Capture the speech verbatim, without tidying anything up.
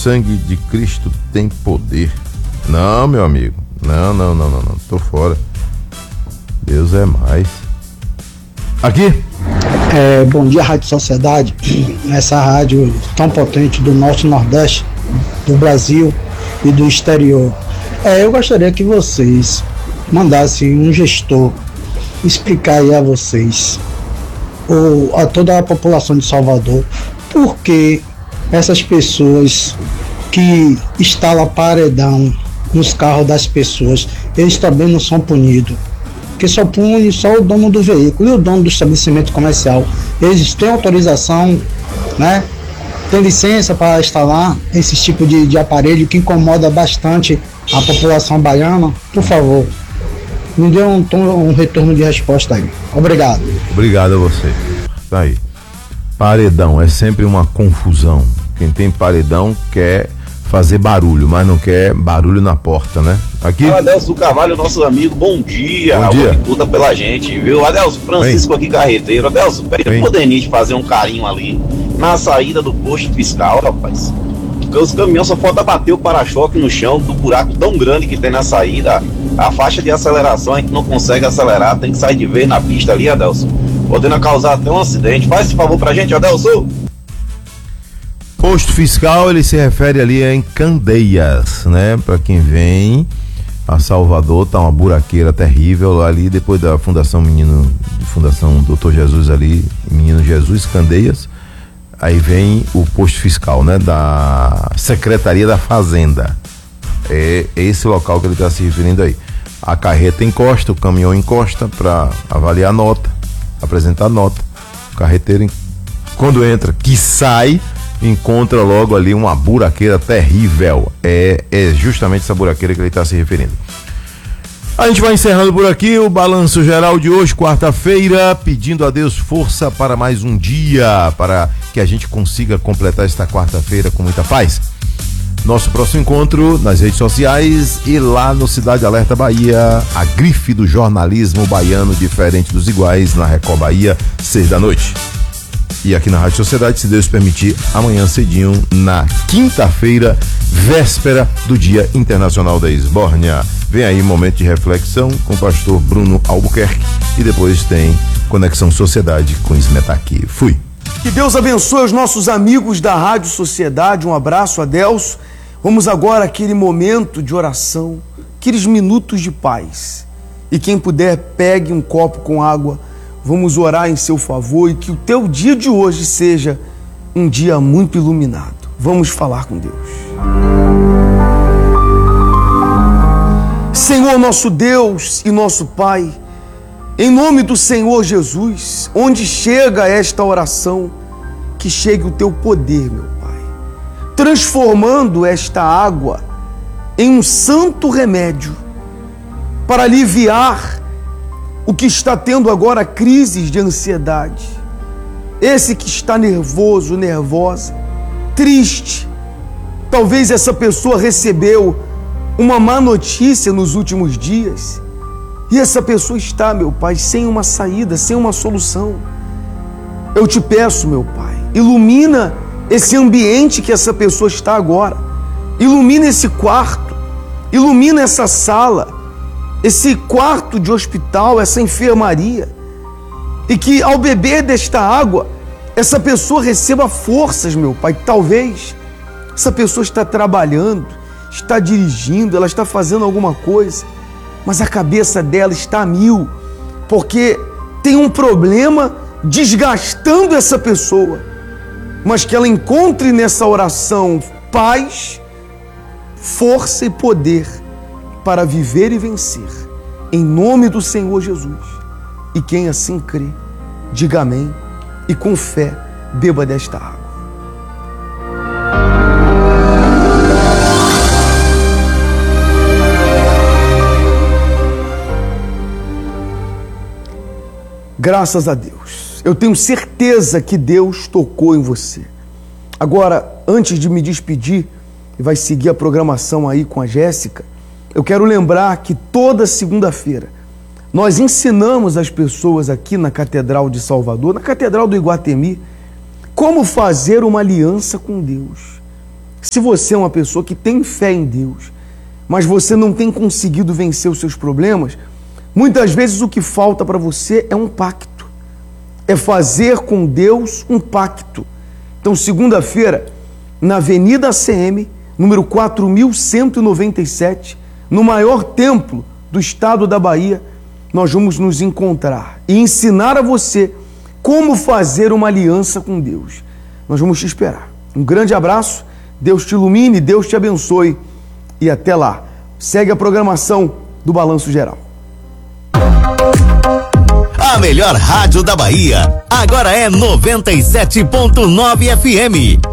sangue de Cristo tem poder. Não, meu amigo. Não, não, não, não, não. Tô fora. Deus é mais. Aqui. É, bom dia, Rádio Sociedade. Essa rádio tão potente do Norte e Nordeste, do Brasil e do exterior. É, eu gostaria que vocês mandassem um gestor explicar aí a vocês, ou a toda a população de Salvador, por que essas pessoas que instalam paredão nos carros das pessoas, eles também não são punidos. Porque só pune só o dono do veículo e o dono do estabelecimento comercial. Eles têm autorização, né? Tem licença para instalar esse tipo de, de aparelho que incomoda bastante a população baiana. Por favor, me dê um, um retorno de resposta aí. Obrigado. Obrigado a você. Tá aí. Paredão é sempre uma confusão. Quem tem paredão quer fazer barulho, mas não quer barulho na porta, né? Aqui. O Adelso Carvalho, nosso amigo, bom dia. Bom dia. Luta pela gente, viu? Adelso, Francisco Vem. aqui, carreteiro. Adelso, pede pro Denise fazer um carinho ali na saída do posto fiscal, rapaz. Porque os caminhões só falta bater o para-choque no chão do buraco tão grande que tem na saída. A faixa de aceleração a gente não consegue acelerar, tem que sair de vez na pista ali, Adelso. Podendo causar até um acidente. Faz esse favor pra gente, Adelso. Posto fiscal, ele se refere ali em Candeias, né? Para quem vem a Salvador, tá uma buraqueira terrível ali depois da Fundação Menino, Fundação doutor Jesus ali, Menino Jesus, Candeias. Aí vem o posto fiscal, né? Da Secretaria da Fazenda. É esse local que ele está se referindo aí. A carreta encosta, o caminhão encosta para avaliar a nota, apresentar a nota. O carreteiro, quando entra, que sai, encontra logo ali uma buraqueira terrível. É, é justamente essa buraqueira que ele está se referindo. A gente vai encerrando por aqui o balanço geral de hoje, quarta-feira, pedindo a Deus força para mais um dia, para que a gente consiga completar esta quarta-feira com muita paz. Nosso próximo encontro nas redes sociais e lá no Cidade Alerta Bahia, a grife do jornalismo baiano diferente dos iguais, na Record Bahia, seis da noite. E aqui na Rádio Sociedade, se Deus permitir, amanhã cedinho, na quinta-feira, véspera do Dia Internacional da Esbórnia. Vem aí momento de reflexão com o pastor Bruno Albuquerque e depois tem Conexão Sociedade com Smetaki. Fui. Que Deus abençoe os nossos amigos da Rádio Sociedade. Um abraço, Adelso. Vamos agora àquele momento de oração, aqueles minutos de paz. E quem puder, pegue um copo com água. Vamos orar em seu favor e que o teu dia de hoje seja um dia muito iluminado. Vamos falar com Deus. Senhor, nosso Deus e nosso Pai, em nome do Senhor Jesus, onde chega esta oração, que chegue o teu poder, meu Pai, transformando esta água em um santo remédio para aliviar o que está tendo agora crises de ansiedade, esse que está nervoso, nervosa, triste. Talvez essa pessoa recebeu uma má notícia nos últimos dias e essa pessoa está, meu Pai, sem uma saída, sem uma solução. Eu te peço, meu Pai, ilumina esse ambiente que essa pessoa está agora, ilumina esse quarto, ilumina essa sala, esse quarto de hospital, essa enfermaria, e que ao beber desta água, essa pessoa receba forças, meu Pai. Talvez essa pessoa está trabalhando, está dirigindo, ela está fazendo alguma coisa, mas a cabeça dela está a mil, porque tem um problema desgastando essa pessoa, mas que ela encontre nessa oração paz, força e poder para viver e vencer, em nome do Senhor Jesus. E quem assim crê, diga amém e com fé beba desta água. Graças a Deus, eu tenho certeza que Deus tocou em você. Agora, antes de me despedir, e vai seguir a programação aí com a Jéssica, eu quero lembrar que toda segunda-feira nós ensinamos as pessoas aqui na Catedral de Salvador, na Catedral do Iguatemi, como fazer uma aliança com Deus. Se você é uma pessoa que tem fé em Deus, mas você não tem conseguido vencer os seus problemas, muitas vezes o que falta para você é um pacto. É fazer com Deus um pacto. Então, segunda-feira, na Avenida C M, número quatro mil cento e noventa e sete, no maior templo do estado da Bahia, nós vamos nos encontrar e ensinar a você como fazer uma aliança com Deus. Nós vamos te esperar. Um grande abraço, Deus te ilumine, Deus te abençoe e até lá. Segue a programação do Balanço Geral. A melhor rádio da Bahia agora é noventa e sete ponto nove F M.